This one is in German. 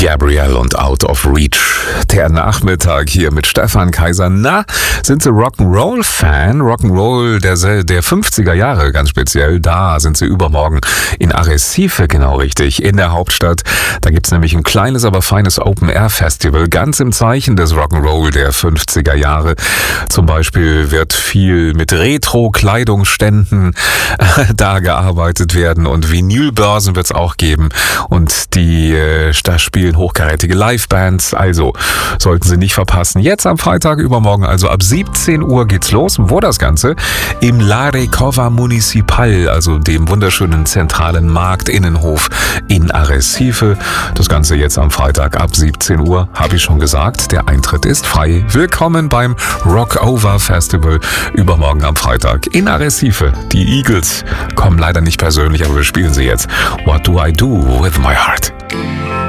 Gabrielle und Out of Reach. Der Nachmittag hier mit Stefan Kaiser. Na, sind Sie Rock'n'Roll-Fan? Rock'n'Roll der 50er Jahre ganz speziell. Da sind Sie übermorgen in Arrecife, genau richtig, in der Hauptstadt. Da gibt's nämlich ein kleines, aber feines Open-Air-Festival, ganz im Zeichen des Rock'n'Roll der 50er Jahre. Zum Beispiel wird viel mit Retro-Kleidungsständen da gearbeitet werden und Vinylbörsen wird's auch geben. Und da spielen hochkarätige Livebands, also sollten Sie nicht verpassen. Jetzt am Freitag, übermorgen, also ab 17 Uhr geht's los. Wo das Ganze? Im La Recova Municipal, also dem wunderschönen zentralen Marktinnenhof in Arrecife. Das Ganze jetzt am Freitag ab 17 Uhr, habe ich schon gesagt. Der Eintritt ist frei. Willkommen beim Rockover Festival übermorgen am Freitag in Arrecife. Die Eagles kommen leider nicht persönlich, aber wir spielen sie jetzt. What do I do with my heart?